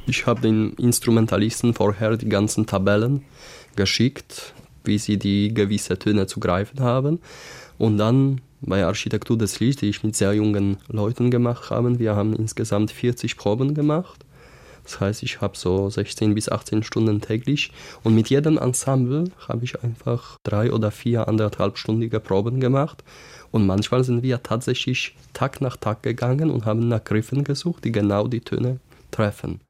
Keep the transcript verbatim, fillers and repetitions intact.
Ich habe den Instrumentalisten vorher die ganzen Tabellen geschickt, wie sie die gewisse Töne zu greifen haben. Und dann bei Architektur des Lichts, die ich mit sehr jungen Leuten gemacht habe, wir haben insgesamt vierzig Proben gemacht. Das heißt, ich habe so sechzehn bis achtzehn Stunden täglich. Und mit jedem Ensemble habe ich einfach drei oder vier anderthalbstündige Proben gemacht. Und manchmal sind wir tatsächlich Tag nach Tag gegangen und haben nach Griffen gesucht, die genau die Töne treffen.